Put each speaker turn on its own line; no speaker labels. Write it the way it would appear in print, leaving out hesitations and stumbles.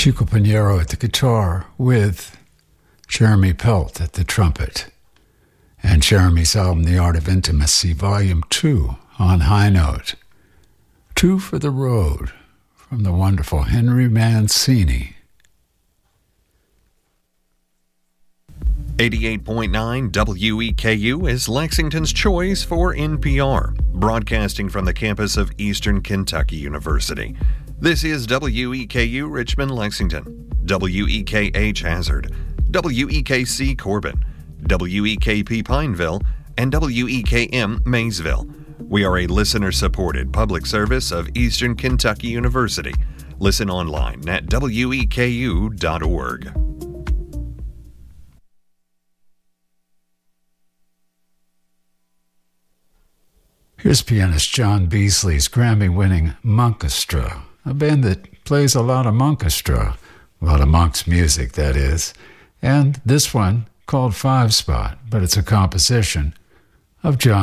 Chico Pinheiro at the guitar with Jeremy Pelt at the trumpet. And Jeremy's album, The Art of Intimacy, Volume 2, on High Note. Two for the Road, from the wonderful Henry Mancini.
88.9 WEKU is Lexington's choice for NPR, broadcasting from the campus of Eastern Kentucky University. This is WEKU Richmond, Lexington, WEKH Hazard, WEKC Corbin, WEKP Pineville, and WEKM Maysville. We are a listener-supported public service of Eastern Kentucky University. Listen online at weku.org.
Here's pianist John Beasley's Grammy-winning Monkestra, a band that plays a lot of Monkestra, a lot of Monk's music, that is, and this one called Five Spot, but it's a composition of John